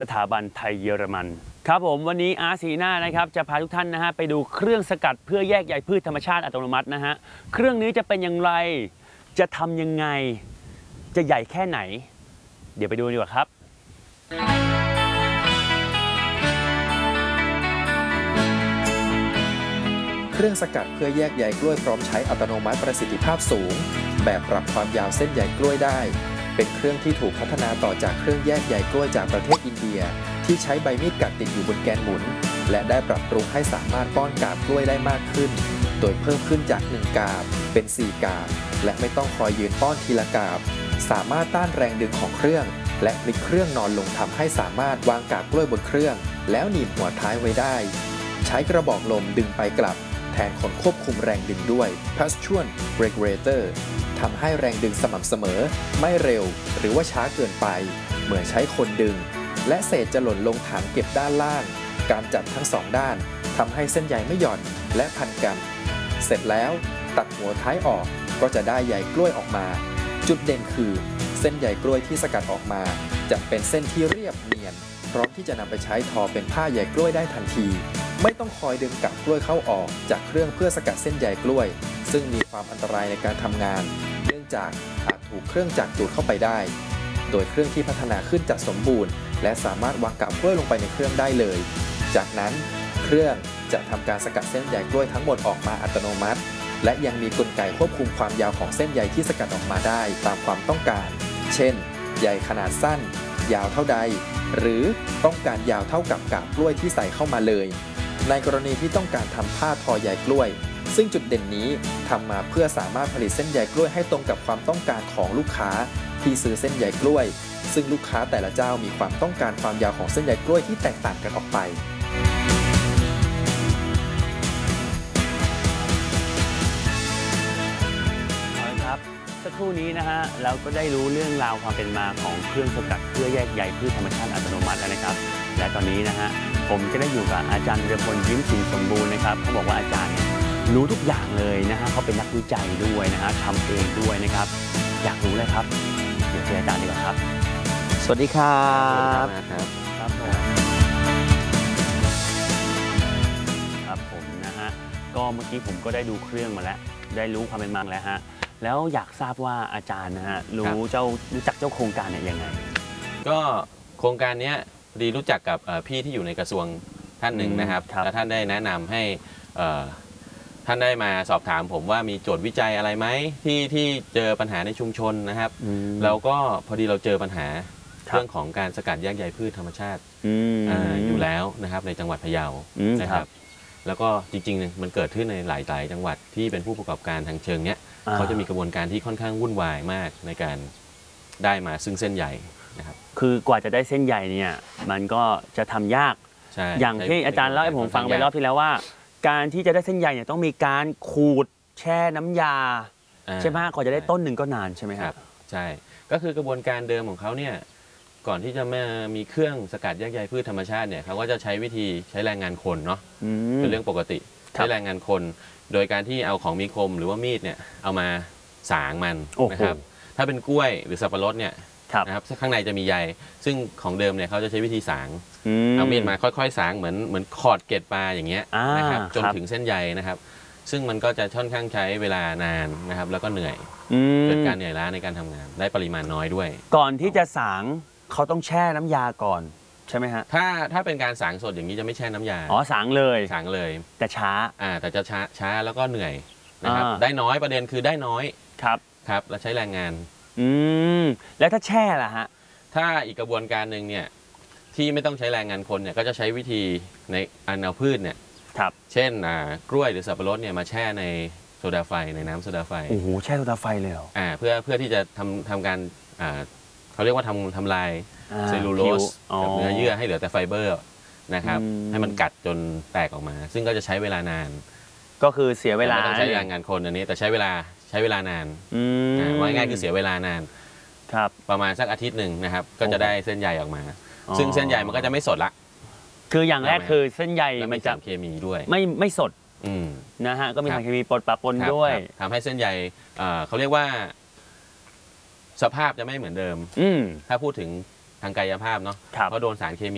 สถาบันไทยเยอรมันครับผมวันนี้อาร์ซีน่านะครับจะพาทุกท่านนะฮะไปดูเครื่องสกัดเพื่อแยกใยพืชธรรมชาติอัตโนมัตินะฮะเครื่องนี้จะเป็นอย่างไรจะทำยังไงจะใหญ่แค่ไหนเดี๋ยวไปดูดีกว่าครับเครื่องสกัดเพื่อแยกใยกล้วยพร้อมใช้อัตโนมัติประสิทธิภาพสูงแบบปรับความยาวเส้นใยกล้วยได้เป็นเครื่องที่ถูกพัฒนาต่อจากเครื่องแยกใยกล้วยจากประเทศอินเดียที่ใช้ใบมีดกัดติดอยู่บนแกนหมุนและได้ปรับปรุงให้สามารถป้อนกาบกล้วยได้มากขึ้นโดยเพิ่มขึ้นจาก1กาบเป็น4กาบและไม่ต้องคอยยืนป้อนทีละกาบสามารถต้านแรงดึงของเครื่องและพลิกเครื่องนอนลงทำให้สามารถวางกาบกล้วยบนเครื่องแล้วหนีบหัวท้ายไว้ได้ใช้กระบอกลมดึงไปกลับแทนคนควบคุมแรงดึงด้วย Traction Regulator ทำให้แรงดึงสม่ำเสมอไม่เร็วหรือว่าช้าเกินไปเมื่อใช้คนดึงและเศษจะหล่นลงถังเก็บด้านล่างการจับทั้งสองด้านทำให้เส้นใยไม่หย่อนและพันกันเสร็จแล้วตัดหัวท้ายออกก็จะได้ใยกล้วยออกมาจุดเด่นคือเส้นใยกล้วยที่สกัดออกมาจะเป็นเส้นที่เรียบเนียนพร้อมที่จะนำไปใช้ทอเป็นผ้าใยกล้วยได้ทันทีไม่ต้องคอยดึงกาบกล้วยเข้าออกจากเครื่องเพื่อสกัดเส้นใยกล้วยซึ่งมีความอันตรายในการทำงานเนื่องจากอาจถูกเครื่องจักรดูดเข้าไปได้โดยเครื่องที่พัฒนาขึ้นจัดสมบูรณ์และสามารถวางกาบกล้วยลงไปในเครื่องได้เลยจากนั้นเครื่องจะทำการสกัดเส้นใยกล้วยทั้งหมดออกมาอัตโนมัติและยังมีกลไกควบคุมความยาวของเส้นใยที่สกัดออกมาได้ตามความต้องการเช่นใยขนาดสั้นยาวเท่าใดหรือต้องการยาวเท่ากับกาบกล้วยที่ใส่เข้ามาเลยในกรณีที่ต้องการทำผ้าทอใยกล้วยซึ่งจุดเด่นนี้ทำมาเพื่อสามารถผลิตเส้นใยกล้วยให้ตรงกับความต้องการของลูกค้าที่ซื้อเส้นใยกล้วยซึ่งลูกค้าแต่ละเจ้ามีความต้องการความยาวของเส้นใยกล้วยที่แตกต่างกันออกไปสักครู่นี้นะฮะเราก็ได้รู้เรื่องราวความเป็นมาของเครื่องสกัดเพื่อแยกใยพืชธรรมชาติอัตโนมัติแล้วนะครับและตอนนี้นะฮะผมจะได้อยู่กับอาจารย์เรือพลยิ้มสินสมบูรณ์นะครับเขาบอกว่าอาจารย์รู้ทุกอย่างเลยนะฮะเขาเป็นนักวิจัยด้วยนะฮะทำเองด้วยนะครับอยากรู้เลยครับเดี๋ยวเจออาจารย์ดีกว่าครับสวัสดีครับครับผมนะฮะก็เมื่อกี้ผมก็ได้ดูเครื่องมาแล้วได้รู้ความเป็นมาแล้วฮะแล้วอยากทราบว่าอาจารย์นะฮะรู้จักเจ้าโครงการเนี่ยยังไงก็โครงการนี้พอดีรู้จักกับพี่ที่อยู่ในกระทรวงท่านหนึ่งนะครับแล้วท่านได้แนะนำให้ท่านได้มาสอบถามผมว่ามีโจทย์วิจัยอะไรไหมที่เจอปัญหาในชุมชนนะครับแล้วก็พอดีเราเจอปัญหาเรื่องของการสกัดแยกใยพืชธรรมชาติอยู่แล้วนะครับในจังหวัดพะเยานะครับแล้วก็จริงๆมันเกิดขึ้นในหลายจังหวัดที่เป็นผู้ประกอบการทางเชิงเนี้ยเขาจะมีกระบวนการที่ค่อนข้างวุ่นวายมากในการได้มาซึ่งเส้นใยนะครับคือกว่าจะได้เส้นใยเนี่ยมันก็จะทำยากอย่างที่อาจารย์เล่าให้ผมฟังไปรอบที่แล้วว่าการที่จะได้เส้นใยเนี่ยต้องมีการขูดแช่น้ำยาใช่ไหมกว่าจะได้ต้นหนึ่งก็นานใช่ไหมครับใช่ก็คือกระบวนการเดิมของเขาเนี่ยก่อนที่จะมามีเครื่องสกัดแยกใยพืชธรรมชาติเนี่ยเขาก็จะใช้วิธีใช้แรงงานคนเนาะเป็นเรื่องปกติใช้แรงงานคนโดยการที่เอาของมีคมหรือว่ามีดเนี่ยเอามาสางมันนะครับถ้าเป็นกล้วยหรือสับปะรดเนี่ยนะครับข้างในจะมีใยซึ่งของเดิมเนี่ยเขาจะใช้วิธีสางเอามีดมาค่อยๆสางเหมือนขอดเกล็ดปลาอย่างเงี้ยนะครับจนถึงเส้นใยนะครับซึ่งมันก็จะค่อนข้างใช้เวลานานนะครับแล้วก็เหนื่อยเกิดการเหนื่อยล้าในการทำงานได้ปริมาณน้อยด้วยก่อนที่จะสางเขาต้องแช่น้ำยาก่อนใช่ไหมฮะถ้าเป็นการสางสดอย่างนี้จะไม่แช่น้ำยาสางเลยแต่ช้าแต่จะช้าแล้วก็เหนื่อยนะครับได้น้อยประเด็นคือได้น้อยครับแล้วใช้แรงงานแล้วถ้าแช่ล่ะฮะถ้าอีกกระบวนการหนึ่งเนี่ยที่ไม่ต้องใช้แรงงานคนเนี่ยก็จะใช้วิธีในเอาพืชเนี่ยเช่นกล้วยหรือสับปะรดเนี่ยมาแช่ในโซดาไฟในน้ำโซดาไฟโอ้โหแช่โซดาไฟเลยเหรอเพื่อที่จะทำการเขาเรียกว่าทำลายเซลลูโลสกับเนื้อเยื่อให้เหลือแต่ไฟเบอร์นะครับให้มันกัดจนแตกออกมาซึ่งก็จะใช้เวลานานก็คือเสียเวลาต้องใช้แรงงานคนอันนี้แต่ใช้เวลานานว่าง่ายคือเสียเวลานานประมาณสักอาทิตย์หนึ่งนะครับก็จะได้เส้นใยออกมาซึ่งเส้นใยมันก็จะไม่สดละคืออย่างแรกคือเส้นใยมันจะเคมีด้วยไม่สดนะฮะก็มีสารเคมีปนด้วยทำให้เส้นใยเขาเรียกว่าสภาพจะไม่เหมือนเดิมถ้าพูดถึงทางกายภาพเนาะเพราะโดนสารเคมี